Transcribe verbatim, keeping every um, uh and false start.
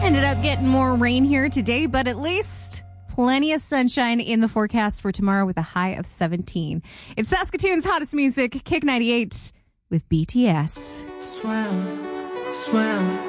Ended up getting more rain here today, but at least plenty of sunshine in the forecast for tomorrow with a high of seventeen. It's Saskatoon's hottest music, Kick ninety-eight with B T S. Swim, swim.